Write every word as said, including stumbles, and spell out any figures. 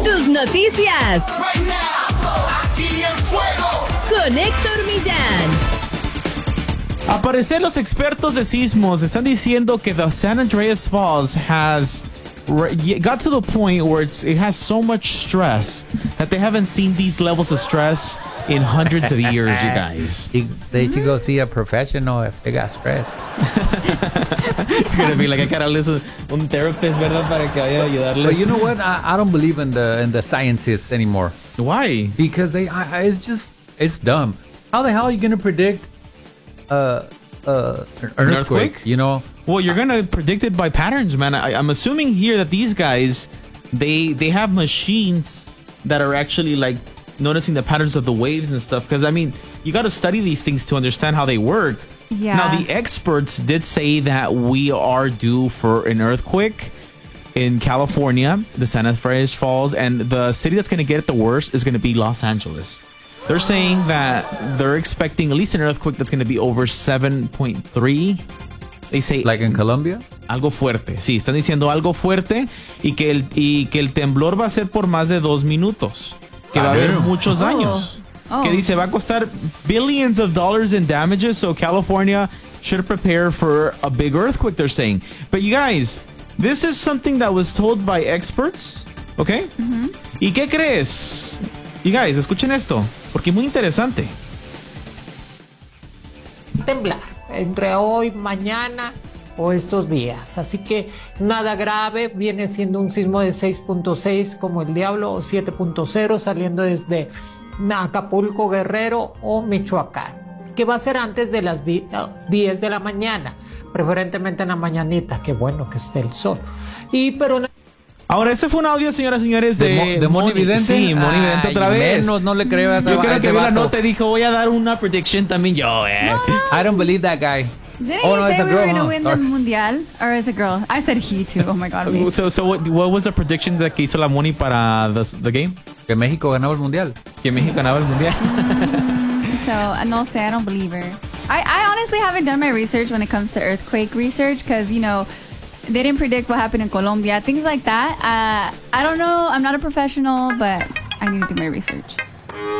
Tus noticias. Con Héctor Millán. A parecer, los expertos de sismos están diciendo que the San Andreas Falls has got to the point where it's, it has so much stress that they haven't seen these levels of stress in hundreds of years, you guys. They should go see a professional if they got stress. You're gonna be like, I gotta listen un therapist, ¿verdad? Para que vaya a ayudarles. But you know what? I, I don't believe in the in the scientists anymore. Why? Because they, I, it's just, it's dumb. How the hell are you gonna predict uh, uh, an earthquake, earthquake? You know? Well, you're gonna predict it by patterns, man. I, I'm assuming here that these guys, they they have machines that are actually like noticing the patterns of the waves and stuff. Because I mean, you got to study these things to understand how they work. Yeah. Now, the experts did say that we are due for an earthquake in California, the San Andreas Falls, and the city that's going to get it the worst is going to be Los Angeles. They're saying that they're expecting at least an earthquake that's going to be over seven point three. They say Like in Colombia? algo fuerte. Sí, están diciendo algo fuerte y que el y que el temblor va a ser por más de dos minutos. Que va a haber muchos daños. Oh. Que dice va a costar billions of dollars in damages. So California should prepare for a big earthquake, they're saying. But you guys, this is something that was told by experts, ¿ok? Mm-hmm. ¿Y qué crees? You guys, escuchen esto, porque es muy interesante. Temblar entre hoy, mañana o estos días. Así que nada grave, viene siendo un sismo de seis punto seis como el diablo o siete punto cero saliendo desde Acapulco, Guerrero o Michoacán, que va a ser antes de las diez de la mañana, preferentemente en la mañanita, que bueno que esté el sol. Y pero Ahora, ese fue un audio, señoras y señores, de, ¿De, Mo- de Moni Vidente? Sí, Moni Vidente Ay, otra vez. menos, no le creo a esa Yo a creo ese que vi la vato. nota y dijo, voy a dar una prediction también yo, eh. I don't believe that guy. Didn't Oh, he no, say it's a we girl, were going to huh? win the Sorry. Mundial? Or is it a girl? I said he too. Oh my God. me. So, so what, what was the prediction that que hizo la Moni para the, the game? Que México ganaba el mundial. Que México ganaba el mundial. So, uh, no sé, I don't believe her. I, I honestly haven't done my research when it comes to earthquake research because, you know, they didn't predict what happened in Colombia, things like that. Uh, I don't know. I'm not a professional, but I need to do my research.